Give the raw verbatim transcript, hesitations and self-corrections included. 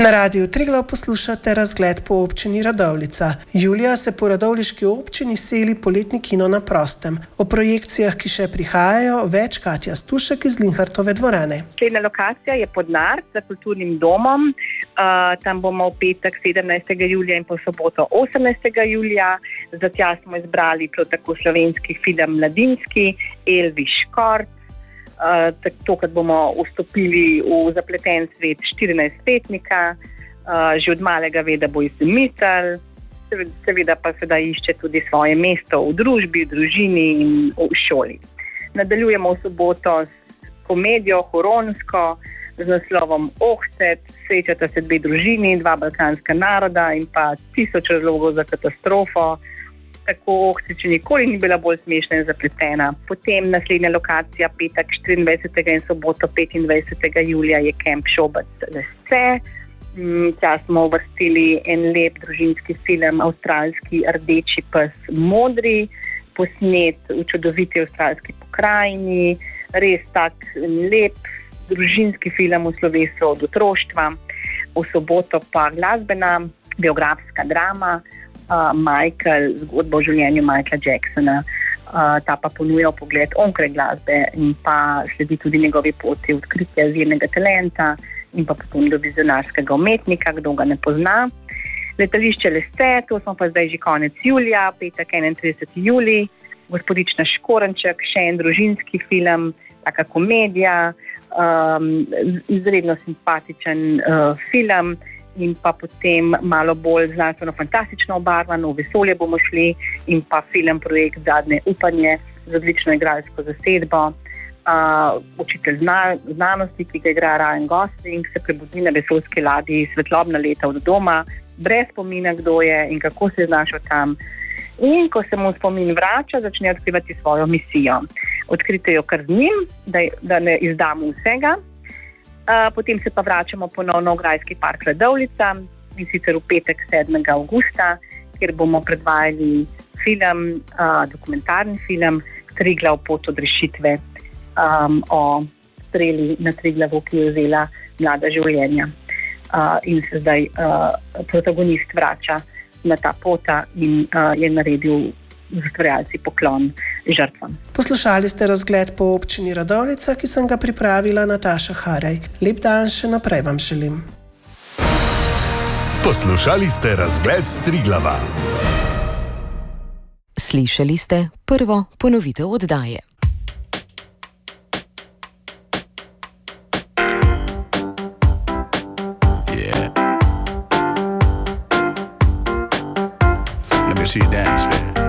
Na Radiu Triglav poslušate razgled po občini Radovljica. Julija se po radovljiški občini seli poletni kino Na prostem. O projekcijah, ki še prihajajo, več Katja Stušek iz Linhartove dvorane. Naslednja lokacija je Podnard za kulturnim domom. Uh, tam bomo v petek sedemnajstega julija in po soboto osemnajstega julija. Za tja smo izbrali prav tako slovenski film Mladinski, Elvi Škort. Uh, tokrat bomo vstopili v zapleten svet štirinajstletnika, uh, že od malega ve, da bo izumitelj, seveda pa sedaj išče tudi svoje mesto v družbi, v družini in v šoli. Nadaljujemo v soboto s komedijo Huronsko z naslovom Ohcet, srečata se dve družini, dva balkanska naroda in pa tisoč razlogov za katastrofo. Tako Ohcet še nikoli ni bila bolj smešna in zapletena. Potem naslednja lokacija, petek štiriindvajsetega in soboto petindvajsetega julija je Camp Šobec Lesce. Tja smo uvrstili en lep družinski film, avstralski Rdeči pes modri, posnet v čudoviti avstralski pokrajini, res tak lep družinski film v slovesu od otroštva. V soboto pa glasbena, biografska drama, Uh, Michael, zgodba o življenju Michaela Jacksona. Uh, ta pa ponuja pogled onkraj glasbe in pa sledi tudi njegovi poti odkritja izjemnega talenta in pa potem do vizionarskega umetnika, kdo ga ne pozna. Letališče Lesce, to smo pa zdaj že konec julija, petek enaintrideseti julij, Gospodična Škorenček, še en družinski film, taka komedija, um, izredno simpatičen uh, film. In pa potem malo bolj znanstveno-fantastično obarvano, v vesolje bomo šli in pa film projekt Zadnje upanje z odlično igralsko zasedbo. Uh, učitelj zna, znanosti, ki ga igra Ryan Gosling, se prebudi na vesoljski ladji svetlobna leta od doma, brez spomina, kdo je in kako se je znašel tam. In ko se mu spomin vrača, začne odkrivati svojo misijo. Odkrite jo kar z njim, da, da ne izdamo vsega. Uh, potem se pa vračamo ponovno v Grajski park Radovljica in sicer v petek sedmega avgusta, kjer bomo predvajali film, uh, dokumentarni film Triglav pot od rešitve um, o streli na Triglavu, ki je vzela mlada življenja. Uh, in se zdaj uh, protagonist vrača na ta pota in uh, je naredil z ustvarjalci poklon žrtvam. Poslušali ste razgled po občini Radovljica, ki sem ga pripravila Nataša Haraj. Lep dan še naprej vam želim. Poslušali ste razgled s Triglava. Slišali ste prvo ponovitev oddaje. Yeah. Let me see you dance, baby.